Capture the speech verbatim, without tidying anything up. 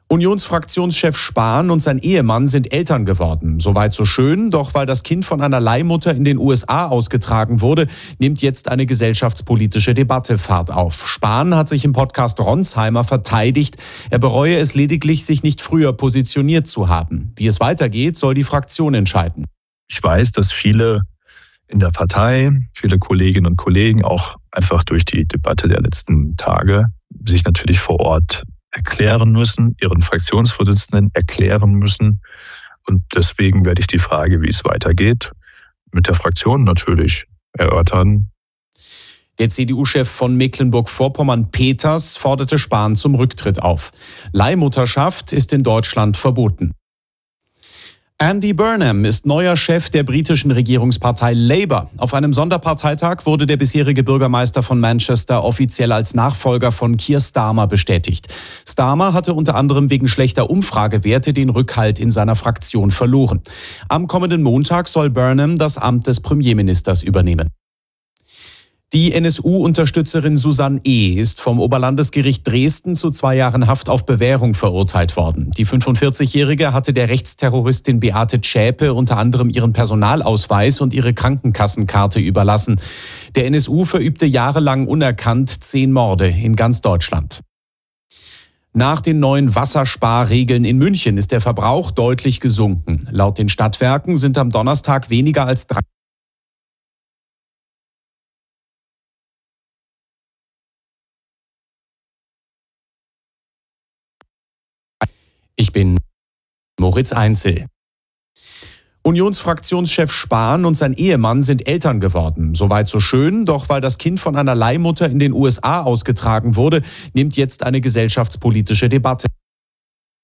Unionsfraktionschef Spahn und sein Ehemann sind Eltern geworden. Soweit so schön, doch weil das Kind von einer Leihmutter in den U S A ausgetragen wurde, nimmt jetzt eine gesellschaftspolitische Debatte Fahrt auf. Spahn hat sich im Podcast Ronsheimer verteidigt. Er bereue es lediglich, sich nicht früher positioniert zu haben. Wie es weitergeht, soll die Fraktion entscheiden. Ich weiß, dass viele in der Partei, viele Kolleginnen und Kollegen auch einfach durch die Debatte der letzten Tage sich natürlich vor Ort erklären müssen, ihren Fraktionsvorsitzenden erklären müssen. Und deswegen werde ich die Frage, wie es weitergeht, mit der Fraktion natürlich erörtern. Der C D U-Chef von Mecklenburg-Vorpommern, Peters, forderte Spahn zum Rücktritt auf. Leihmutterschaft ist in Deutschland verboten. Andy Burnham ist neuer Chef der britischen Regierungspartei Labour. Auf einem Sonderparteitag wurde der bisherige Bürgermeister von Manchester offiziell als Nachfolger von Keir Starmer bestätigt. Starmer hatte unter anderem wegen schlechter Umfragewerte den Rückhalt in seiner Fraktion verloren. Am kommenden Montag soll Burnham das Amt des Premierministers übernehmen. Die N S U-Unterstützerin Susanne E. ist vom Oberlandesgericht Dresden zu zwei Jahren Haft auf Bewährung verurteilt worden. Die fünfundvierzigjährige hatte der Rechtsterroristin Beate Zschäpe unter anderem ihren Personalausweis und ihre Krankenkassenkarte überlassen. Der N S U verübte jahrelang unerkannt zehn Morde in ganz Deutschland. Nach den neuen Wassersparregeln in München ist der Verbrauch deutlich gesunken. Laut den Stadtwerken sind am Donnerstag weniger als drei Ich bin Moritz Einzel. Unionsfraktionschef Spahn und sein Ehemann sind Eltern geworden. Soweit so schön, doch weil das Kind von einer Leihmutter in den U S A ausgetragen wurde, nimmt jetzt eine gesellschaftspolitische Debatte